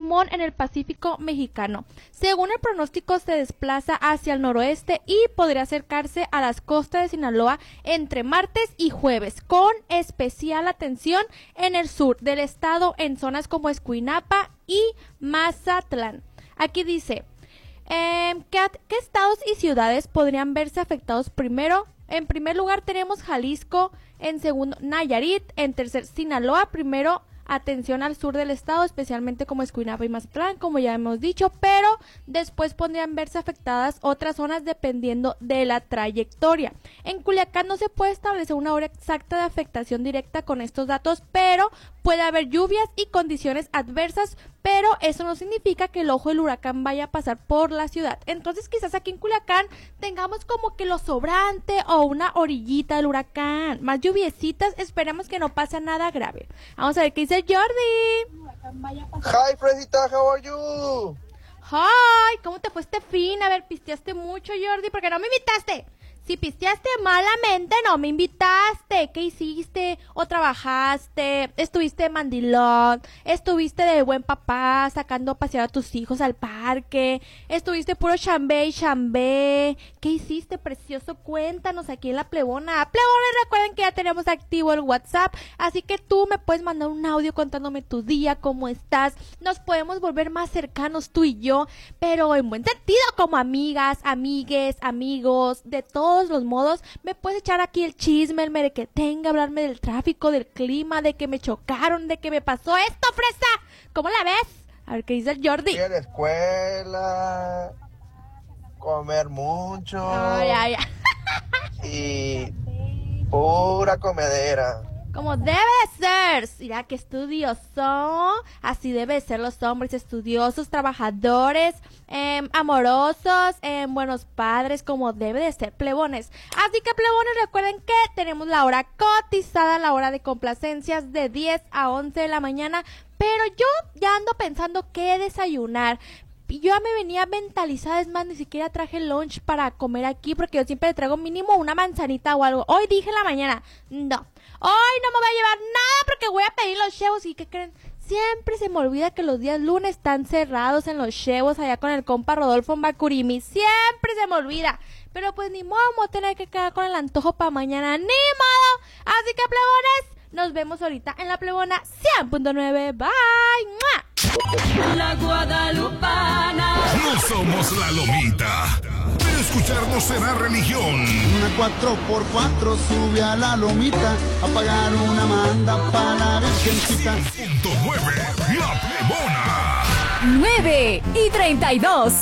tifón en el Pacífico mexicano. Según el pronóstico, se desplaza hacia el noroeste y podría acercarse a las costas de Sinaloa entre martes y jueves, con especial atención en el sur del estado, en zonas como Escuinapa y Mazatlán. Aquí dice, ¿qué estados y ciudades podrían verse afectados primero? En primer lugar tenemos Jalisco, en segundo Nayarit, en tercer Sinaloa, primero atención al sur del estado, especialmente como Escuinapa y Mazatlán, como ya hemos dicho, pero después podrían verse afectadas otras zonas dependiendo de la trayectoria. En Culiacán no se puede establecer una hora exacta de afectación directa con estos datos, pero puede haber lluvias y condiciones adversas, pero eso no significa que el ojo del huracán vaya a pasar por la ciudad. Entonces quizás aquí en Culiacán tengamos como que lo sobrante o una orillita del huracán, más lluviecitas, esperemos que no pase nada grave. Vamos a ver qué dice Jordi. Hi, Fresita, how are you? Hi, ¿cómo te fue este fin? A ver, pisteaste mucho, Jordi, porque no me invitaste. Si pisteaste malamente, no me invitaste. ¿Qué hiciste? ¿O trabajaste? ¿Estuviste de mandilón? ¿Estuviste de buen papá sacando a pasear a tus hijos al parque? ¿Estuviste puro chambé y chambé? ¿Qué hiciste, precioso? Cuéntanos aquí en La Plebona. Plebones, recuerden que ya tenemos activo el WhatsApp, así que tú me puedes mandar un audio contándome tu día, cómo estás. Nos podemos volver más cercanos tú y yo, pero en buen sentido, como amigas, amigues, amigos, de todos los modos. Me puedes echar aquí el chisme, el merequetengue, hablarme del tráfico, del clima, de que me chocaron, de que me pasó esto, fresa. ¿Cómo la ves? A ver qué dice el Jordi. Ir a la escuela, comer mucho. Ay, ay, ay. Y pura comedera. Como debe de ser. Mira qué estudioso. Así debe ser los hombres, estudiosos, trabajadores, amorosos, buenos padres, como debe de ser, plebones. Así que, plebones, recuerden que tenemos la hora cotizada, la hora de complacencias de 10 a 11 de la mañana. Pero yo ya ando pensando qué desayunar. Y yo ya me venía mentalizada, es más, ni siquiera traje lunch para comer aquí, porque yo siempre le traigo mínimo una manzanita o algo. Hoy dije en la mañana, no, hoy no me voy a llevar nada porque voy a pedir los chevos. ¿Y qué creen? Siempre se me olvida que los días lunes están cerrados en los chevos allá con el compa Rodolfo en Bacurimi. Siempre se me olvida. Pero pues ni modo, voy a tener que quedar con el antojo para mañana. ¡Ni modo! Así que, plebones, nos vemos ahorita en La Plebona 100.9. Bye. ¡Mua! La Guadalupana. No somos la Lomita, pero escucharnos será religión. Una 4x4 sube a la lomita a pagar una manda para la virgencita. 100.9 La Plebona. 9:32.